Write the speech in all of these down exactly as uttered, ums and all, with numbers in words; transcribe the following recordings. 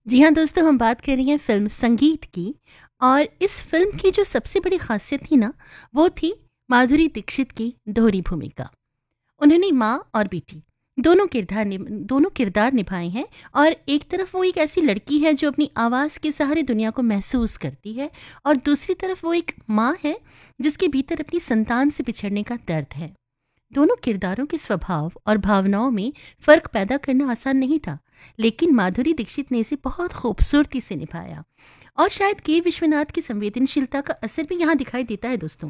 जी हाँ दोस्तों, हम बात कर रही हैं फ़िल्म संगीत की। और इस फ़िल्म की जो सबसे बड़ी ख़ासियत थी ना, वो थी माधुरी दीक्षित की दोहरी भूमिका। उन्होंने माँ और बेटी दोनों किरदार निभ दोनों किरदार निभाए हैं। और एक तरफ वो एक ऐसी लड़की है जो अपनी आवाज़ के सहारे दुनिया को महसूस करती है, और दूसरी तरफ वो एक माँ है जिसके भीतर अपनी संतान से बिछड़ने का दर्द है। दोनों किरदारों के स्वभाव और भावनाओं में फर्क पैदा करना आसान नहीं था, लेकिन माधुरी दीक्षित ने इसे बहुत खूबसूरती से निभाया। और शायद के विश्वनाथ की संवेदनशीलता का असर भी यहाँ दिखाई देता है दोस्तों।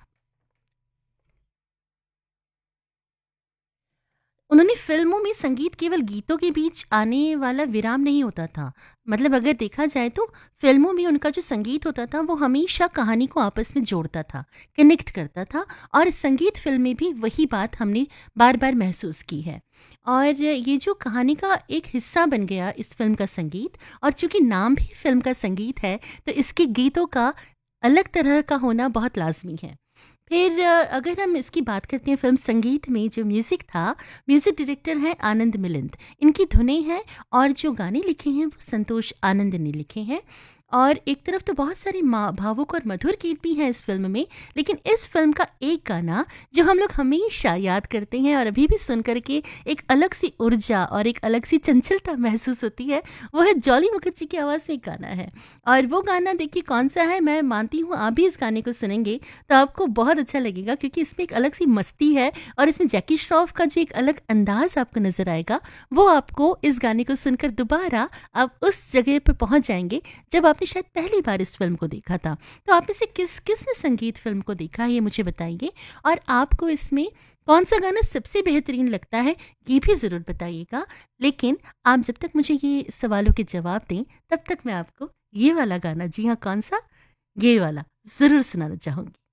उन्होंने फ़िल्मों में संगीत केवल गीतों के बीच आने वाला विराम नहीं होता था। मतलब अगर देखा जाए तो फ़िल्मों में उनका जो संगीत होता था वो हमेशा कहानी को आपस में जोड़ता था, कनेक्ट करता था। और संगीत फ़िल्म में भी वही बात हमने बार-बार महसूस की है। और ये जो कहानी का एक हिस्सा बन गया इस फ़िल्म का संगीत, और चूँकि नाम भी फ़िल्म का संगीत है, तो इसके गीतों का अलग तरह का होना बहुत लाज़मी है। फिर अ, अगर हम इसकी बात करते हैं फ़िल्म संगीत में जो म्यूज़िक था, म्यूज़िक डायरेक्टर हैं आनंद मिलिंद। इनकी धुनें हैं और जो गाने लिखे हैं वो संतोष आनंद ने लिखे हैं। और एक तरफ तो बहुत सारे मा भावुक और मधुर गीत भी हैं इस फ़िल्म में, लेकिन इस फ़िल्म का एक गाना जो हम लोग हमेशा याद करते हैं और अभी भी सुन कर के एक अलग-सी ऊर्जा और एक अलग-सी चंचलता महसूस होती है, वो है जॉली मुखर्जी की आवाज़ में एक गाना है। और वो गाना देखिए कौन-सा है, मैं मानती हूँ आप भी इस गाने को सुनेंगे तो आपको बहुत अच्छा लगेगा, क्योंकि इसमें एक अलग सी मस्ती है। और इसमें जैकी श्रॉफ का जो एक अलग अंदाज आपको नजर आएगा, वो आपको इस गाने को सुनकर दोबारा आप उस जगह पे पहुंच जाएंगे जब आपने शायद पहली बार इस फिल्म को देखा था। तो आप में से किस किसने संगीत फिल्म को देखा है, ये मुझे बताइए। और आपको इसमें कौन सा गाना सबसे बेहतरीन लगता है, ये भी ज़रूर बताइएगा। लेकिन आप जब तक मुझे ये सवालों के जवाब दें, तब तक मैं आपको ये वाला गाना, जी हाँ कौन सा, ये वाला ज़रूर सुनाना चाहूँगी।